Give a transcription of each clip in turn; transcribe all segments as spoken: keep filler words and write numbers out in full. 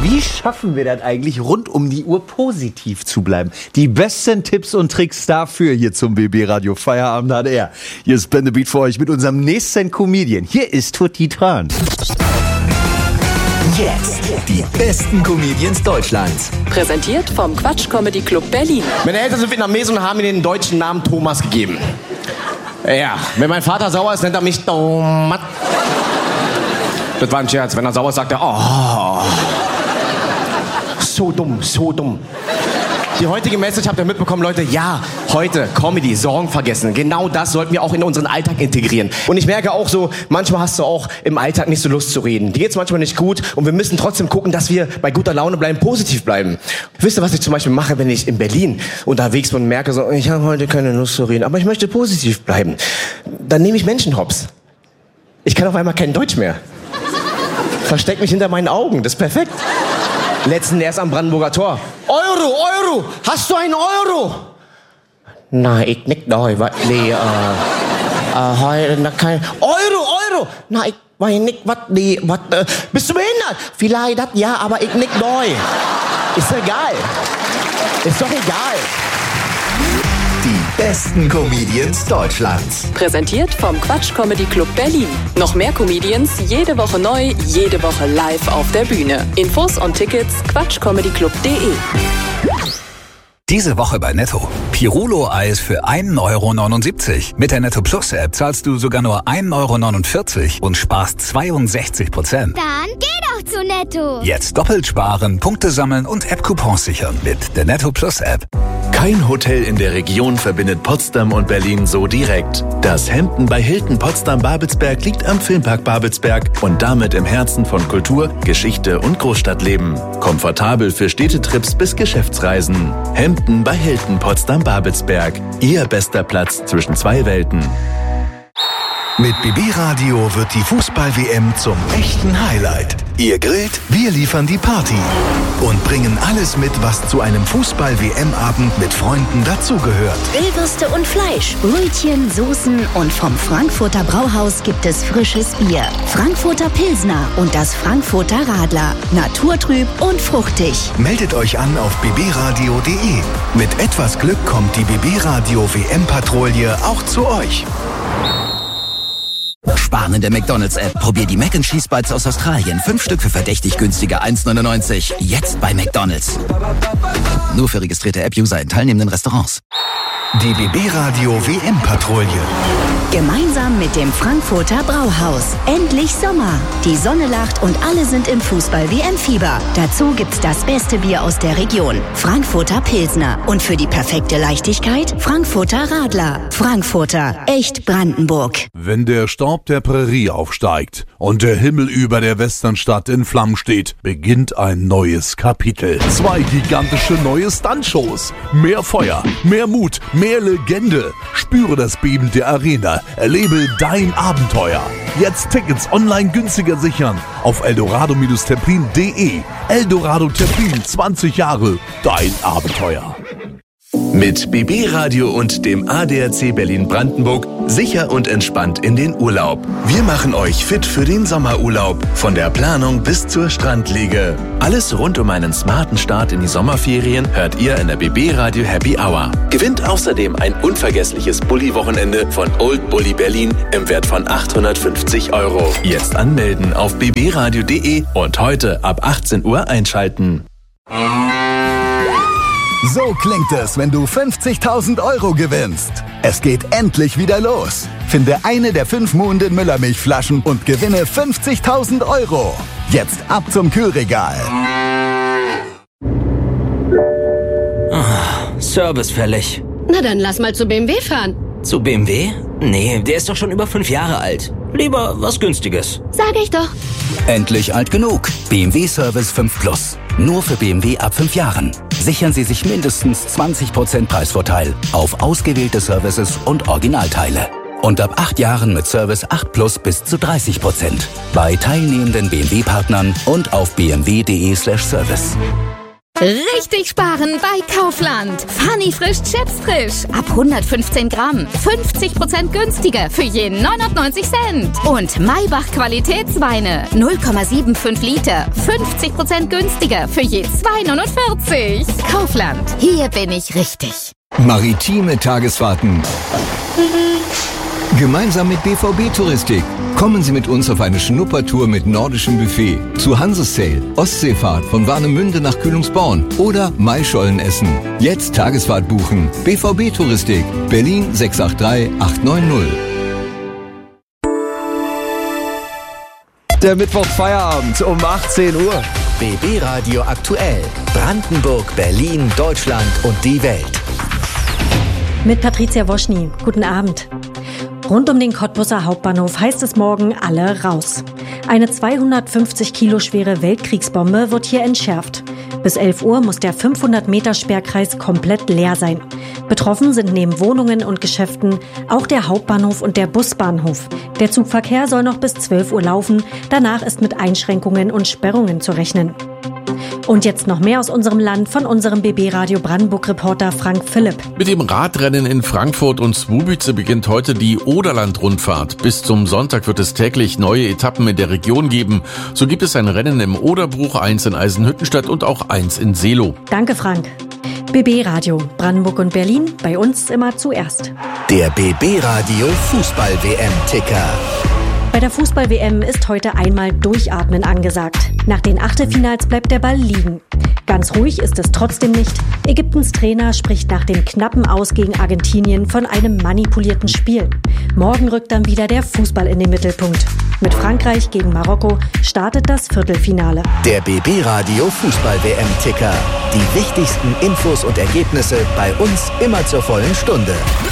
Wie schaffen wir das eigentlich, rund um die Uhr positiv zu bleiben? Die besten Tipps und Tricks dafür hier zum B B Radio Feierabend hat er. Hier ist Ben the Beat für euch mit unserem nächsten Comedian. Hier ist Tutti Tran. Jetzt die besten Comedians Deutschlands. Präsentiert vom Quatsch Comedy Club Berlin. Meine Eltern sind Vietnamesen und haben mir den deutschen Namen Thomas gegeben. Ja, wenn mein Vater sauer ist, nennt er mich Thomas. Das war ein Scherz. Wenn er sauer ist, sagt er, oh. So dumm, so dumm. Die heutige Message habt ihr mitbekommen, Leute. Ja, heute Comedy, Sorgen vergessen. Genau das sollten wir auch in unseren Alltag integrieren. Und ich merke auch so, manchmal hast du auch im Alltag nicht so Lust zu reden. Dir geht's manchmal nicht gut und wir müssen trotzdem gucken, dass wir bei guter Laune bleiben, positiv bleiben. Wisst ihr, was ich zum Beispiel mache, wenn ich in Berlin unterwegs bin und merke so, ich habe heute keine Lust zu reden, aber ich möchte positiv bleiben. Dann nehme ich Menschenhops. Ich kann auf einmal kein Deutsch mehr. Versteck mich hinter meinen Augen, das ist perfekt. Letzten erst am Brandenburger Tor. Euro, Euro, hast du einen Euro? Nein, ich nicht da, was, nee, äh, äh, heute, na, kein, Euro, Euro, nein, ich weiß nicht, was, nee, was, äh, bist du behindert? Vielleicht das, ja, aber ich nicht da. Ist egal. Ist doch egal. Die besten Comedians Deutschlands. Präsentiert vom Quatsch Comedy Club Berlin. Noch mehr Comedians, jede Woche neu, jede Woche live auf der Bühne. Infos und Tickets quatschcomedyclub punkt de. Diese Woche bei Netto. Pirulo-Eis für ein Euro neunundsiebzig. Mit der Netto Plus App zahlst du sogar nur ein Euro neunundvierzig und sparst zweiundsechzig Prozent. Dann geh doch zu Netto. Jetzt doppelt sparen, Punkte sammeln und App-Coupons sichern mit der Netto Plus App. Kein Hotel in der Region verbindet Potsdam und Berlin so direkt. Das Hampton bei Hilton Potsdam-Babelsberg liegt am Filmpark Babelsberg und damit im Herzen von Kultur, Geschichte und Großstadtleben. Komfortabel für Städtetrips bis Geschäftsreisen. Hampton bei Hilton Potsdam-Babelsberg. Ihr bester Platz zwischen zwei Welten. Mit B B Radio wird die Fußball-W M zum echten Highlight. Ihr grillt, wir liefern die Party und bringen alles mit, was zu einem Fußball-W M-Abend mit Freunden dazugehört. Grillwürste und Fleisch, Brötchen, Soßen und vom Frankfurter Brauhaus gibt es frisches Bier. Frankfurter Pilsner und das Frankfurter Radler. Naturtrüb und fruchtig. Meldet euch an auf b b radio punkt de. Mit etwas Glück kommt die B B Radio W M-Patrouille auch zu euch. Sparen in der McDonald's-App. Probier die Mac and Cheese Bites aus Australien. Fünf Stück für verdächtig günstiger eins neunundneunzig. Jetzt bei McDonald's. Nur für registrierte App-User in teilnehmenden Restaurants. Die B B Radio W M-Patrouille. Gemeinsam mit dem Frankfurter Brauhaus. Endlich Sommer. Die Sonne lacht und alle sind im Fußball-W M-Fieber. Dazu gibt's das beste Bier aus der Region. Frankfurter Pilsner. Und für die perfekte Leichtigkeit Frankfurter Radler. Frankfurter. Echt Brandenburg. Wenn der Staub der Prärie aufsteigt und der Himmel über der Westernstadt in Flammen steht, beginnt ein neues Kapitel. Zwei gigantische neue Stuntshows. Mehr Feuer, mehr Mut, mehr Legende. Spüre das Beben der Arena. Erlebe dein Abenteuer. Jetzt Tickets online günstiger sichern auf eldorado Terplin punkt de. Eldorado Terplin, zwanzig Jahre, dein Abenteuer. Mit B B Radio und dem A D A C Berlin-Brandenburg sicher und entspannt in den Urlaub. Wir machen euch fit für den Sommerurlaub. Von der Planung bis zur Strandliege. Alles rund um einen smarten Start in die Sommerferien hört ihr in der B B Radio Happy Hour. Gewinnt außerdem ein unvergessliches Bulli-Wochenende von Old Bulli Berlin im Wert von achthundertfünfzig Euro. Jetzt anmelden auf b b radio punkt de und heute ab achtzehn Uhr einschalten. So klingt es, wenn du fünfzigtausend Euro gewinnst. Es geht endlich wieder los. Finde eine der fünf Muhnden Müllermilchflaschen und gewinne fünfzigtausend Euro. Jetzt ab zum Kühlregal. Oh, Service fällig. Na dann lass mal zu B M W fahren. Zu B M W? Nee, der ist doch schon über fünf Jahre alt. Lieber was Günstiges. Sag ich doch. Endlich alt genug. B M W Service fünf Plus. Nur für B M W ab fünf Jahren. Sichern Sie sich mindestens zwanzig Prozent Preisvorteil auf ausgewählte Services und Originalteile. Und ab acht Jahren mit Service acht Plus bis zu dreißig Prozent. Bei teilnehmenden B M W-Partnern und auf b m w punkt de slash service. Richtig sparen bei Kaufland. Funny frisch Chips frisch. Ab hundertfünfzehn Gramm. fünfzig Prozent günstiger für je neunundneunzig Cent. Und Maybach Qualitätsweine. null Komma fünfundsiebzig Liter. fünfzig Prozent günstiger für je zwei neunundvierzig. Kaufland. Hier bin ich richtig. Maritime Tagesfahrten. Gemeinsam mit B V B Touristik. Kommen Sie mit uns auf eine Schnuppertour mit nordischem Buffet, zu Hansesail, Ostseefahrt von Warnemünde nach Kühlungsborn oder Maischolen essen. Jetzt Tagesfahrt buchen. B V B Touristik, Berlin sechs acht drei acht neun null. Der Mittwoch-Feierabend um achtzehn Uhr. B B Radio aktuell. Brandenburg, Berlin, Deutschland und die Welt. Mit Patricia Woschny. Guten Abend. Rund um den Cottbusser Hauptbahnhof heißt es morgen alle raus. Eine zweihundertfünfzig Kilo schwere Weltkriegsbombe wird hier entschärft. Bis elf Uhr muss der fünfhundert Meter Sperrkreis komplett leer sein. Betroffen sind neben Wohnungen und Geschäften auch der Hauptbahnhof und der Busbahnhof. Der Zugverkehr soll noch bis zwölf Uhr laufen. Danach ist mit Einschränkungen und Sperrungen zu rechnen. Und jetzt noch mehr aus unserem Land von unserem B B Radio Brandenburg-Reporter Frank Philipp. Mit dem Radrennen in Frankfurt und Słubice beginnt heute die Oderland-Rundfahrt. Bis zum Sonntag wird es täglich neue Etappen in der Region geben. So gibt es ein Rennen im Oderbruch, eins in Eisenhüttenstadt und auch eins in Seelow. Danke, Frank. B B Radio Brandenburg und Berlin, bei uns immer zuerst. Der B B Radio Fußball-W M-Ticker. Bei der Fußball-W M ist heute einmal Durchatmen angesagt. Nach den Achtelfinals bleibt der Ball liegen. Ganz ruhig ist es trotzdem nicht. Ägyptens Trainer spricht nach dem knappen Aus gegen Argentinien von einem manipulierten Spiel. Morgen rückt dann wieder der Fußball in den Mittelpunkt. Mit Frankreich gegen Marokko startet das Viertelfinale. Der B B Radio Fußball-W M-Ticker. Die wichtigsten Infos und Ergebnisse bei uns immer zur vollen Stunde.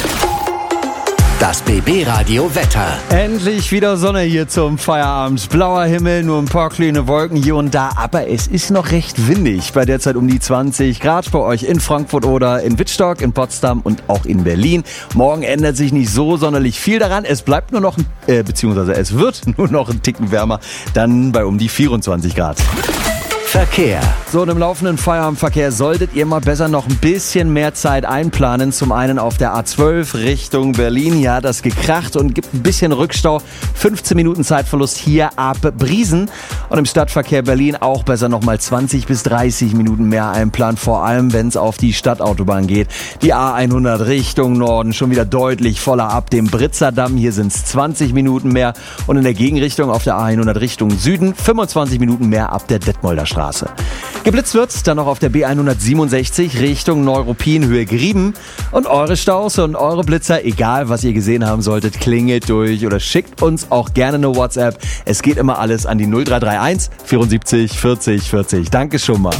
Das B B Radio Wetter. Endlich wieder Sonne hier zum Feierabend. Blauer Himmel, nur ein paar kleine Wolken hier und da. Aber es ist noch recht windig. Bei derzeit um die zwanzig Grad bei euch in Frankfurt oder in Wittstock, in Potsdam und auch in Berlin. Morgen ändert sich nicht so sonderlich viel daran. Es bleibt nur noch, äh, beziehungsweise es wird nur noch ein Ticken wärmer. Dann bei um die vierundzwanzig Grad. Verkehr. So, und im laufenden Feierabendverkehr solltet ihr mal besser noch ein bisschen mehr Zeit einplanen. Zum einen auf der A zwölf Richtung Berlin. Ja, das gekracht und gibt ein bisschen Rückstau. fünfzehn Minuten Zeitverlust hier ab Briesen. Und im Stadtverkehr Berlin auch besser noch mal zwanzig bis dreißig Minuten mehr einplanen. Vor allem, wenn es auf die Stadtautobahn geht. Die A hundert Richtung Norden schon wieder deutlich voller ab dem Britzerdamm. Hier sind es zwanzig Minuten mehr. Und in der Gegenrichtung auf der A hundert Richtung Süden fünfundzwanzig Minuten mehr ab der Detmolder Straße. Geblitzt wird's dann noch auf der B hundertsiebenundsechzig Richtung Neuruppin-Höhe Grieben. Und eure Staus und eure Blitzer, egal was ihr gesehen haben solltet, klingelt durch oder schickt uns auch gerne eine WhatsApp. Es geht immer alles an die null drei drei eins vierundsiebzig vierzig vierzig. Danke schon mal.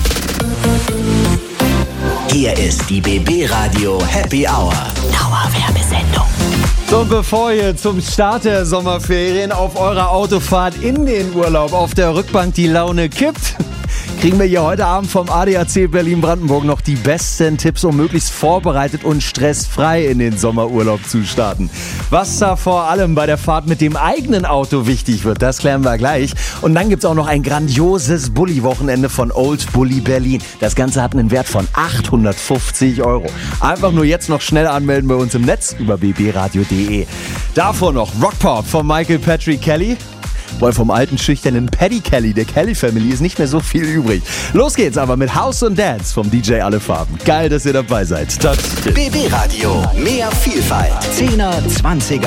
Hier ist die B B Radio Happy Hour. Dauerwerbesendung. So, und bevor ihr zum Start der Sommerferien auf eurer Autofahrt in den Urlaub auf der Rückbank die Laune kippt, kriegen wir hier heute Abend vom A D A C Berlin-Brandenburg noch die besten Tipps, um möglichst vorbereitet und stressfrei in den Sommerurlaub zu starten. Was da vor allem bei der Fahrt mit dem eigenen Auto wichtig wird, das klären wir gleich. Und dann gibt's auch noch ein grandioses Bulli-Wochenende von Old Bulli Berlin. Das Ganze hat einen Wert von achthundertfünfzig Euro. Einfach nur jetzt noch schnell anmelden bei uns im Netz über b b radio punkt d e. Davor noch Rockpop von Michael Patrick Kelly. Wohl vom alten, schüchternen Paddy Kelly, der Kelly Family, ist nicht mehr so viel übrig. Los geht's aber mit House und Dance vom D J Alle Farben. Geil, dass ihr dabei seid. B B Radio, mehr Vielfalt. Zehner, Zwanziger.